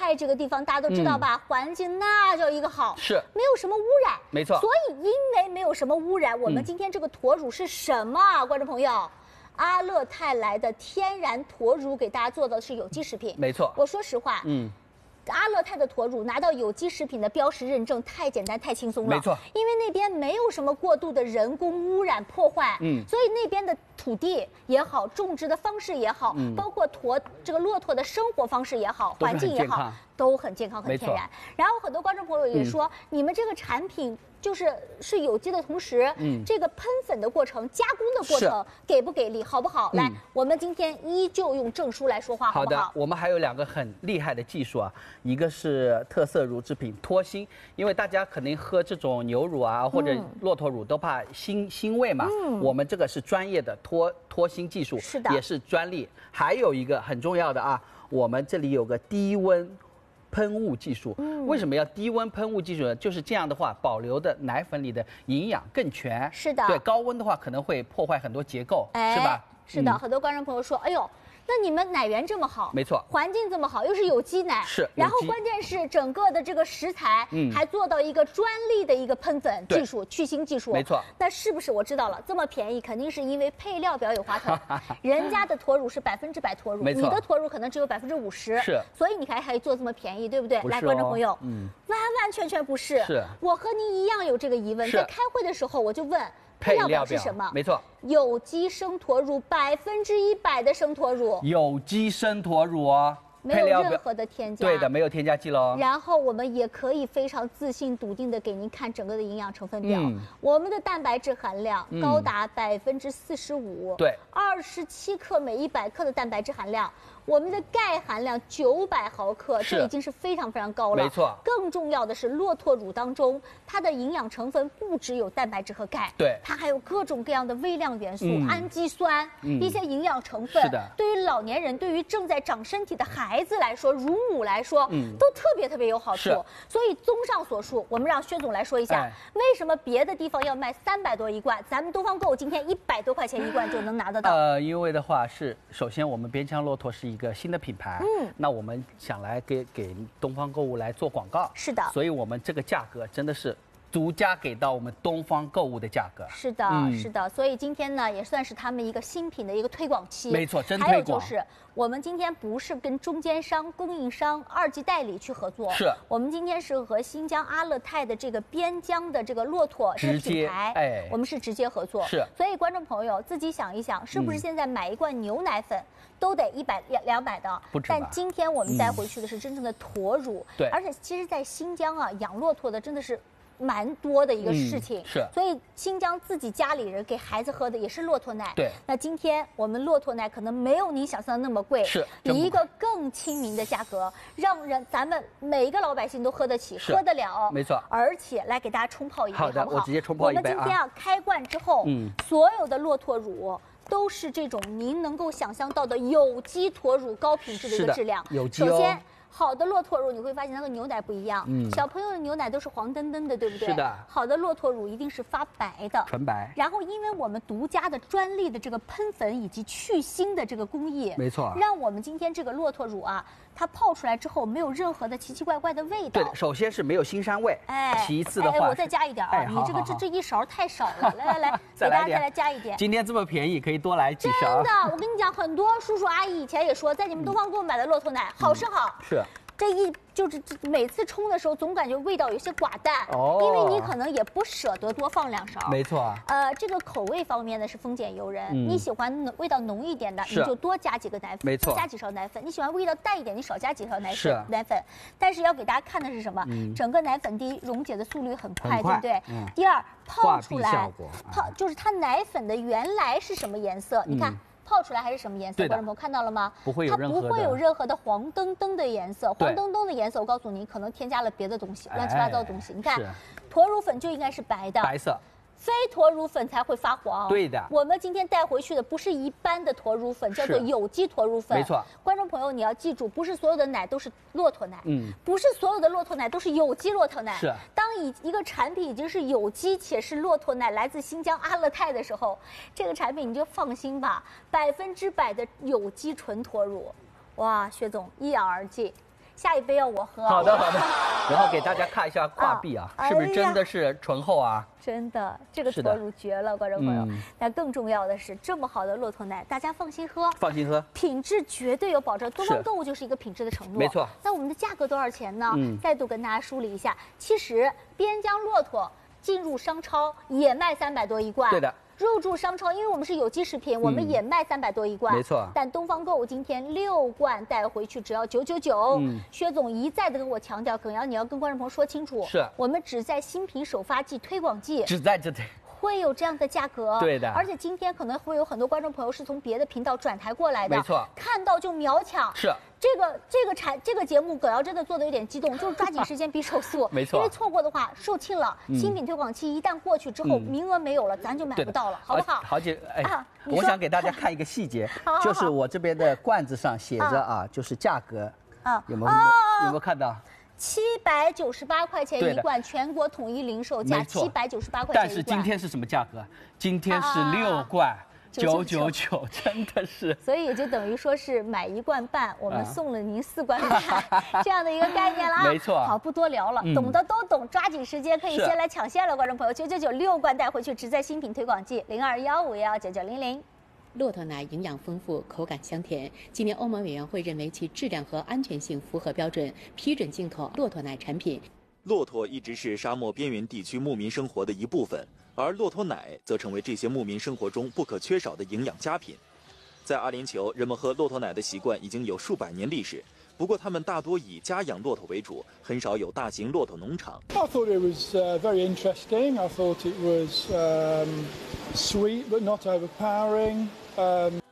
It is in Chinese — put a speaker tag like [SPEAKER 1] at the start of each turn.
[SPEAKER 1] 泰这个地方大家都知道吧，环境那叫一个好，
[SPEAKER 2] 是
[SPEAKER 1] 没有什么污染，
[SPEAKER 2] 没错。
[SPEAKER 1] 所以因为没有什么污染，我们今天这个驼乳是什么啊，观众朋友？阿勒泰来的天然驼乳给大家做的是有机食品，
[SPEAKER 2] 没错。
[SPEAKER 1] 我说实话，阿勒泰的驼乳拿到有机食品的标识认证，太简单太轻松了。
[SPEAKER 2] 没错，
[SPEAKER 1] 因为那边没有什么过度的人工污染破坏，所以那边的土地也好，种植的方式也好，包括这个骆驼的生活方式也好，环境也好，都很健康很天然。然后很多观众朋友也说，你们这个产品是有机的同时，这个喷粉的过程、加工的过程给不给力，好不好？来，我们今天依旧用证书来说话，好不好？
[SPEAKER 2] 好的，我们还有2个很厉害的技术啊，一个是特色乳制品脱腥，因为大家肯定喝这种牛乳啊或者骆驼乳都怕腥味嘛，我们这个是专业的脱腥技术，
[SPEAKER 1] 是的，
[SPEAKER 2] 也是专利。还有一个很重要的啊，我们这里有个低温喷雾技术，为什么要低温喷雾技术呢？就是这样的话，保留的奶粉里的营养更全。
[SPEAKER 1] 是的，
[SPEAKER 2] 对，高温的话可能会破坏很多结构，是吧？
[SPEAKER 1] 是的，很多观众朋友说，哎呦。那你们奶源这么好，
[SPEAKER 2] 没错，
[SPEAKER 1] 环境这么好，又是有机奶，
[SPEAKER 2] 是，
[SPEAKER 1] 然后关键是整个的这个食材，还做到一个专利的一个喷粉技术、去腥技术，
[SPEAKER 2] 没错。
[SPEAKER 1] 那是不是我知道了？这么便宜，肯定是因为配料表有花头。人家的驼乳是100%驼乳，你的驼乳可能只有50%，
[SPEAKER 2] 是，
[SPEAKER 1] 所以你还可以做这么便宜，对不对？来，观众朋友，完完全全不是。
[SPEAKER 2] 是，
[SPEAKER 1] 我和您一样有这个疑问，在开会的时候我就问。配料表是什么？
[SPEAKER 2] 没错，
[SPEAKER 1] 有机生驼乳，100%的生驼乳，
[SPEAKER 2] 有机生驼乳哦，
[SPEAKER 1] 没有任何的添加，
[SPEAKER 2] 对的，没有添加剂喽。
[SPEAKER 1] 然后我们也可以非常自信笃定的给您看整个的营养成分表，我们的蛋白质含量高达45%，
[SPEAKER 2] 对
[SPEAKER 1] ，27克每100克的蛋白质含量。我们的钙含量900毫克，这已经是非常非常高了。
[SPEAKER 2] 没错。
[SPEAKER 1] 更重要的是，骆驼乳当中它的营养成分不只有蛋白质和钙，
[SPEAKER 2] 对，
[SPEAKER 1] 它还有各种各样的微量元素、氨基酸、一些营养成分。
[SPEAKER 2] 是的。
[SPEAKER 1] 对于老年人，对于正在长身体的孩子来说，乳母来说，都特别有好处。所以综上所述，我们让薛总来说一下，为什么别的地方要卖300多一罐，咱们东方购物今天100多块钱一罐就能拿得到？
[SPEAKER 2] 因为的话是，首先我们边疆骆驼是一个新的品牌，那我们想来给东方购物来做广告，
[SPEAKER 1] 是的，
[SPEAKER 2] 所以我们这个价格真的是独家给到我们东方购物的价格。
[SPEAKER 1] 是的，是的，所以今天呢也算是他们一个新品的一个推广期。
[SPEAKER 2] 没错，真推广。
[SPEAKER 1] 还有就是我们今天不是跟中间商、供应商、2级代理去合作，
[SPEAKER 2] 是
[SPEAKER 1] 我们今天是和新疆阿勒泰的这个边疆的这个骆驼这个品牌，我们是直接合作。
[SPEAKER 2] 是，
[SPEAKER 1] 所以观众朋友自己想一想，是不是现在买一罐牛奶粉都得100、200的？
[SPEAKER 2] 不止吧。
[SPEAKER 1] 但今天我们带回去的是真正的驼乳，
[SPEAKER 2] 对，
[SPEAKER 1] 而且其实，在新疆啊，养骆驼的真的是蛮多的一个事情，
[SPEAKER 2] 是，
[SPEAKER 1] 所以新疆自己家里人给孩子喝的也是骆驼奶。
[SPEAKER 2] 对，
[SPEAKER 1] 那今天我们骆驼奶可能没有你想象的那么贵，
[SPEAKER 2] 是
[SPEAKER 1] 以一个更亲民的价格，让咱们每一个老百姓都喝得起、喝得了。
[SPEAKER 2] 没错，
[SPEAKER 1] 而且来给大家冲泡一杯，
[SPEAKER 2] 好的，
[SPEAKER 1] 好不好？
[SPEAKER 2] 我直接冲泡一杯啊。
[SPEAKER 1] 我们今天啊开罐之后，所有的骆驼乳都是这种您能够想象到的有机驼乳高品质的一个质量，
[SPEAKER 2] 有机哦。
[SPEAKER 1] 首先，好的骆驼乳你会发现它和牛奶不一样，小朋友的牛奶都是黄澄澄的，对不对？
[SPEAKER 2] 是的。
[SPEAKER 1] 好的骆驼乳一定是发白的，
[SPEAKER 2] 纯白。
[SPEAKER 1] 然后，因为我们独家的专利的这个喷粉以及去腥的这个工艺，
[SPEAKER 2] 没错，
[SPEAKER 1] 让我们今天这个骆驼乳啊，它泡出来之后没有任何的奇奇怪怪的味道。
[SPEAKER 2] 对，首先是没有腥膻味，其次的话，
[SPEAKER 1] 我再加一点啊，你这一勺太少了，来，给大家再来加一点。
[SPEAKER 2] 今天这么便宜，可以多来几勺。
[SPEAKER 1] 真的，我跟你讲，很多叔叔阿姨以前也说，在你们东方给我买的骆驼奶好是好，
[SPEAKER 2] 是。
[SPEAKER 1] 就是每次冲的时候，总感觉味道有些寡淡，因为你可能也不舍得多放2勺。
[SPEAKER 2] 没错。
[SPEAKER 1] 这个口味方面呢是丰俭由人，你喜欢味道浓一点的，你就多加几个奶粉，
[SPEAKER 2] 没错，
[SPEAKER 1] 多加几勺奶粉。你喜欢味道淡一点，你少加几勺奶粉。但是要给大家看的是什么？整个奶粉第一溶解的速率很快，对不对？第二泡出来，就是它奶粉的原来是什么颜色？你看。泡出来还是什么颜色？观众朋友看到了吗？
[SPEAKER 2] 不会有
[SPEAKER 1] 任何的黄澄澄的颜色。黄澄澄的颜色，我告诉你，可能添加了别的东西，乱七八糟的东西。你看，驼乳粉就应该是白的，
[SPEAKER 2] 白色。
[SPEAKER 1] 非驼乳粉才会发黄。
[SPEAKER 2] 对的。
[SPEAKER 1] 我们今天带回去的不是一般的驼乳粉，叫做有机驼乳粉。
[SPEAKER 2] 没错。
[SPEAKER 1] 观众朋友，你要记住，不是所有的奶都是骆驼奶，不是所有的骆驼奶都是有机骆驼奶。
[SPEAKER 2] 是。
[SPEAKER 1] 当一个产品已经是有机且是骆驼奶，来自新疆阿勒泰的时候，这个产品你就放心吧，100%的有机纯驼乳。哇，薛总一养而尽。 下一杯要我喝。
[SPEAKER 2] 好的。然后给大家看一下跨壁啊，是不是真的是醇厚啊？
[SPEAKER 1] 真的，这个驼乳绝了，观众朋友。但更重要的是，这么好的骆驼奶，大家放心喝，
[SPEAKER 2] 放心喝，
[SPEAKER 1] 品质绝对有保证。东方动物就是一个品质的承诺。
[SPEAKER 2] 没错。
[SPEAKER 1] 那我们的价格多少钱呢？再度跟大家梳理一下，其实边疆骆驼进入商超也卖300多一罐。
[SPEAKER 2] 对的。
[SPEAKER 1] 入驻商超，因为我们是有机食品，我们也卖300多一罐，
[SPEAKER 2] 没错。
[SPEAKER 1] 但东方购物今天6罐带回去只要999。薛总一再的跟我强调，你要跟观众朋友说清楚，
[SPEAKER 2] 是
[SPEAKER 1] 我们只在新品首发季推广季，
[SPEAKER 2] 只在这里。
[SPEAKER 1] 会有这样的价格，
[SPEAKER 2] 对的。
[SPEAKER 1] 而且今天可能会有很多观众朋友是从别的频道转台过来的，
[SPEAKER 2] 没错，
[SPEAKER 1] 看到就秒抢。
[SPEAKER 2] 是
[SPEAKER 1] 这个节目，葛瑶真的做的有点激动，就是抓紧时间比手速，
[SPEAKER 2] 没错，
[SPEAKER 1] 因为错过的话售罄了。新品推广期一旦过去之后，名额没有了，咱就买不到了，好不好？
[SPEAKER 2] 好姐，我想给大家看一个细节，就是我这边的罐子上写着啊，就是价格啊，有没有看到
[SPEAKER 1] ？798块钱一罐，全国统一零售价798块钱一罐。
[SPEAKER 2] 但是今天是什么价格？今天是6罐999，真的是。
[SPEAKER 1] 所以也就等于说是买1罐半，我们送了您4罐半，这样的一个概念啦。
[SPEAKER 2] 没错。
[SPEAKER 1] 好，不多聊了，懂的都懂，抓紧时间可以先来抢先了，观众朋友，999 6罐带回去，只在新品推广季0215119900。
[SPEAKER 3] 骆驼奶营养丰富，口感香甜。今年欧盟委员会认为其质量和安全性符合标准，批准进口骆驼奶产品。
[SPEAKER 4] 骆驼一直是沙漠边缘地区牧民生活的一部分，而骆驼奶则成为这些牧民生活中不可缺少的营养佳品。在阿联酋，人们喝骆驼奶的习惯已经有数百年历史。不过，他们大多以家养骆驼为主，很少有大型骆驼农场。
[SPEAKER 5] I thought it was very interesting. I thought it was sweet but not overpowering.